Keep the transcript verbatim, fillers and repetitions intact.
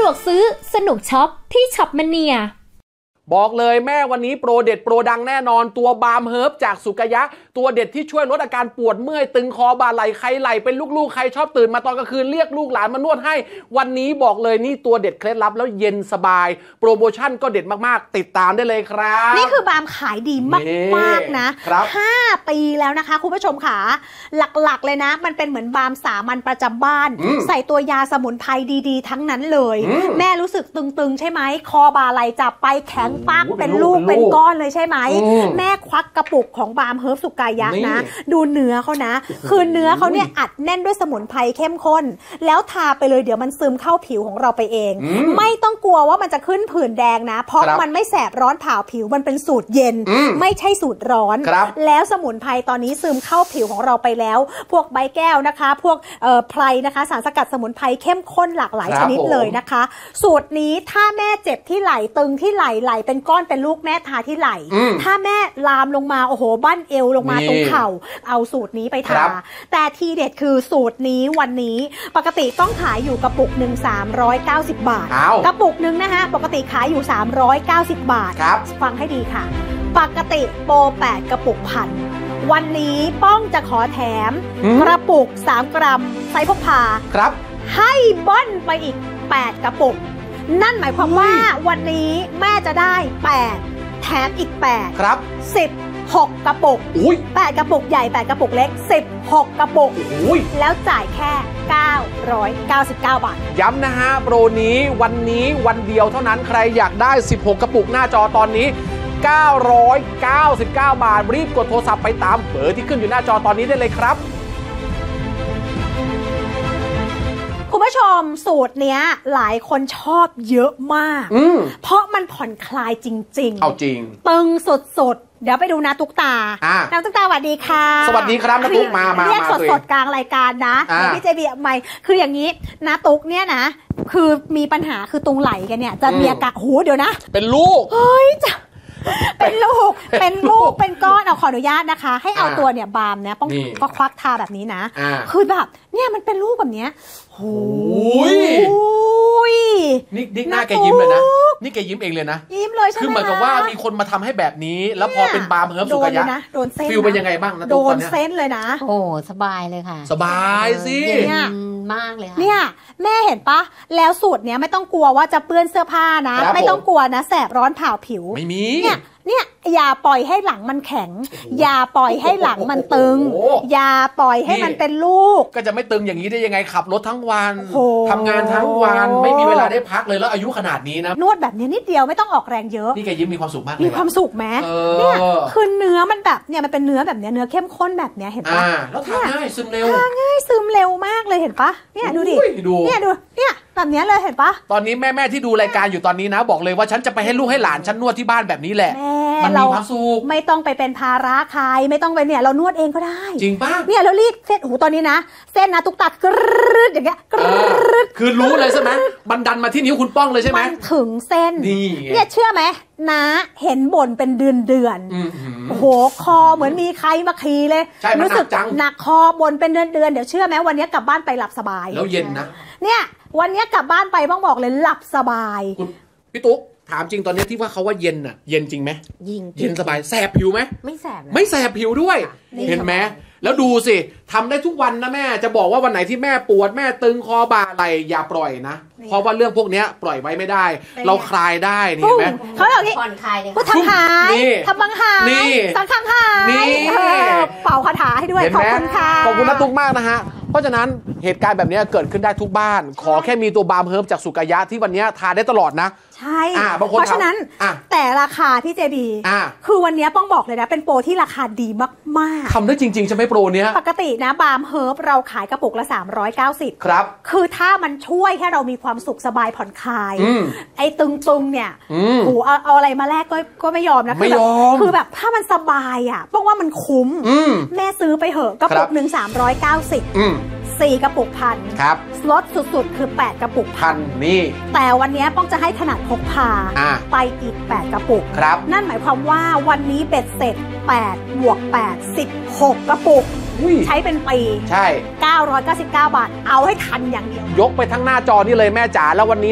วกซื้อสนุกช็อปที่ช็อปมเนียบอกเลยแม่วันนี้โปรเด็ดโปรดังแน่นอนตัวบาล์มเฮิร์บจากสุกยะตัวเด็ดที่ช่วยลดอาการปวดเมื่อยตึงคอบ่าไหล่ใครไหล่เป็นลูกๆใครชอบตื่นมาตอนกลางคืนเรียกลูกหลานมานวดให้วันนี้บอกเลยนี่ตัวเด็ดเคล็ดลับแล้วเย็นสบายโปรโมชั่นก็เด็ดมากๆติดตามได้เลยครับนี่คือบาล์มขายดีมากๆนะห้าปีแล้วนะคะคุณผู้ชมค่ะหลักๆเลยนะมันเป็นเหมือนบาล์มสามัญประจำบ้านใส่ตัวยาสมุนไพรดีๆทั้งนั้นเลยแม่รู้สึกตึงๆใช่ไหมคอบ่าไหล่จับไปแข็งปักเป็นลูกเป็นก้อนเลยใช่ไหมแม่ควักกระปุกของบาล์มเฮิร์บสุกายะนะดูเนื้อเขานะคือเนื้อเขาเนี่ยอัดแน่นด้วยสมุนไพรเข้มข้นแล้วทาไปเลยเดี๋ยวมันซึมเข้าผิวของเราไปเองไม่ต้องกลัวว่ามันจะขึ้นผื่นแดงนะเพราะมันไม่แสบร้อนเผาผิวมันเป็นสูตรเย็นไม่ใช่สูตรร้อนแล้วสมุนไพรตอนนี้ซึมเข้าผิวของเราไปแล้วพวกใบแก้วนะคะพวกเอ่อไพรนะคะสารสกัดสมุนไพรเข้มข้นหลากหลายชนิดเลยนะคะสูตรนี้ถ้าแม่เจ็บที่ไหล่ตึงที่ไหล่ไหล่เป็นก้อนเป็นลูกแม่ทาที่ไหล่ถ้าแม่ลามลงมาโอ้โหบั้นเอวลงมาตรงเข่าเอาสูตรนี้ไปทาแต่ทีเด็ดคือสูตรนี้วันนี้ปกติต้องขายอยู่กระปุกหนึ่งสามร้อยเก้าสิบบาทกระปุกหนึ่งนะคะปกติขายอยู่สามร้อยเก้าสิบบาทฟังให้ดีค่ะปกติโปรแปดกระปุกพันวันนี้ป้องจะขอแถมกระปุกสามกรัมไซส์พกพาครับให้เบิ้ลไปอีกแปดกระปุกนั่นหมายความว่าวันนี้แม่จะได้แปดแถมอีกแปดครับสิบหกกระปุกแปดกระปุกใหญ่แปดกระปุกเล็กสิบหกกระปุกแล้วจ่ายแค่เก้าร้อยเก้าสิบเก้าบาทย้ำนะฮะโปรนี้วันนี้วันเดียวเท่านั้นใครอยากได้สิบหกกระปุกหน้าจอตอนนี้เก้าร้อยเก้าสิบเก้าบาทรีบกดโทรศัพท์ไปตามเบอร์ที่ขึ้นอยู่หน้าจอตอนนี้ได้เลยครับคุณผู้ชมสูตรเนี้ยหลายคนชอบเยอะมากเพราะมันผ่อนคลายจริงๆเอาจริงตึงสดๆเดี๋ยวไปดูนาตุ๊กตานาตุ๊กตาสวัสดีค่ะสวัสดีครับนาตุ๊กมามาเรียกสดๆกลางรายการนะพี่เจบีใหม่คืออย่างนี้นาตุ๊กเนี่ยนะคือมีปัญหาคือตรงไหล่กันเนี่ยจะมีอาการโหเดี๋ยวนะเป็นลูกเฮ้ยจะเป็นลูกเป็นลูกเป็นก้อนเอาขออนุญาตนะคะให้เอาตัวเนี่ยบาล์มเนี่ยป้องก็ควักทาแบบนี้นะคือแบบเนี่ยมันเป็นลูกแบบเนี้ยโอ้ยนี่นี่หน้าแกยิ้มเลยนะนี่แกยิ้มเองเลยนะยิ้มเลยใช่ไหมคือเหมือนกับว่ามีคนมาทำให้แบบนี้แล้วพอเป็นบาล์มเฮิร์บสุกยะโดนเส้นฟิลเป็นยังไงบ้างนะโดนเส้นเลยนะโอ้สบายเลยค่ะสบายสิเนี่ยมากเลยค่ะเนี่ยแม่เห็นปะแล้วสูตรเนี้ยไม่ต้องกลัวว่าจะเปื้อนเสื้อผ้านะไม่ต้องกลัวนะแสบร้อนเผาผิวไม่มีเนี่ยเนี่ยอย่าปล่อยให้หลังมันแข็งอย่าปล่อยให้หลังมันตึงอย่าปล่อยให้มันเป็นลูกก็จะไม่ตึงอย่างนี้ได้ยังไงขับรถทั้งวันทำงานทั้งวันไม่มีเวลาได้พักเลยแล้วอายุขนาดนี้นะนวดแบบนี้นิดเดียวไม่ต้องออกแรงเยอะนี่แกยิ้มมีความสุขมากเลยมีความสุขไหมเนี่ยคือเนื้อมันแบบเนี่ยมันเป็นเนื้อแบบเนี้ยเนื้อเข้มข้นแบบเนี้ยเห็นปะแล้วทาง่ายซึมเร็วทาง่ายซึมเร็วมากเลยเห็นปะเนี่ยดูดิเนี่ยดูเนี่ยแบบนี้เลยเห็นปะตอนนี้แม่แม่ที่ดูรายการอยู่ตอนนี้นะบอกเลยว่าฉันจะไปให้ลูกให้หลานฉันนวดที่บ้านแบบนี้แหละมันมีความสุขไม่ต้องไปเป็นภาระใครไม่ต้องไปเนี่ยเรานวดเองก็ได้จริงป่ะเนี่ยเรารีดเส้นหูตอนนี้นะเส้นนะตุ๊กตากรึดอย่างเงี้ยกรึดคือรู้เลยใช่ไหมมันดันมาที่นิ้วคุณป้องเลยใช่ไหมมันถึงเส้นเนี่ยเชื่อไหมนะเห็นบ่นเป็นเดือนเดือนโอ้โหคอเหมือนมีใครมาขี่เลยรู้สึกหนักคอบ่นเป็นเดือนเดือนเดี๋ยวเชื่อไหมวันนี้กลับบ้านไปหลับสบายแล้วเย็นนะเนี่ยวันนี้กลับบ้านไปบ้องบอกเลยหลับสบายคุณพี่ตุ๊กถามจริงตอนนี้ที่ว่าเขาว่าเย็นน่ะเย็นจริงไหมยิงเย็นสบายแสบผิวไหมไม่แสบไม่แสบผิวด้วยเห็นไหมแล้วดูสิทำได้ทุกวันนะแม่จะบอกว่าวันไหนที่แม่ปวดแม่ตึงคอบ่าอะไรอย่าปล่อยนะเพราะว่าเรื่องพวกนี้ปล่อยไว้ไม่ได้เราคลายได้เห็นไหมเขาบอกนี่ผ่อนคลายเลยพูดทำหายทำบังหายสังขังหายเป่าคาถาให้ด้วยขอบคุณค่ะขอบคุณนะตุ๊กมากนะฮะเพราะฉะนั้นเหตุการณ์แบบนี้เกิดขึ้นได้ทุกบ้านขอแค่มีตัวบาล์มเฮิร์บจากสุกยะที่วันนี้ทานได้ตลอดนะใช่เพราะฉะนั้นแต่ราคาพี่เจบีคือวันนี้ป้องบอกเลยนะเป็นโปรที่ราคาดีมากๆทำได้จริงๆใช่ไหมโปรเนี้ยปกตินะบาล์มเฮิร์บเราขายกระปุกละสามร้อยเก้าสิบครับคือถ้ามันช่วยให้เรามีความสุขสบายผ่อนคลายไอ้ตึงๆเนี่ยโอ้เอาเอาอะไรมาแลกก็ก็ไม่ยอมนะไม่ยอมคือแบบถ้ามันสบายอ่ะป้องว่ามันคุ้มแม่ซื้อไปเหอะกระปุกหนึ่งสามร้อยเก้าสิบสี่กระปุกพันครับลดสุดๆคือแปดกระปุกพันนี่แต่วันนี้ป้องจะให้ขนาดพกพาไปอีกแปดกระปุกครับนั่นหมายความว่าวันนี้เบ็ดเสร็จแปดบวกแปด สิบหกกระปุกใช้เป็นปีใช่เก้าร้อยเก้าสิบเก้าบาทเอาให้ทันอย่างเดียวยกไปทั้งหน้าจอนี่เลยแม่จ๋าแล้ววันนี้